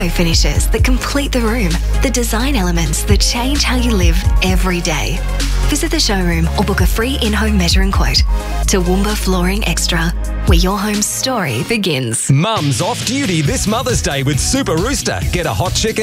finishes that complete the room, the design elements that change how you live every day. Visit the showroom or book a free in-home measuring quote. Toowoomba Flooring Extra, where your home's story begins. Mum's off duty this Mother's Day with Super Rooster. Get a hot chicken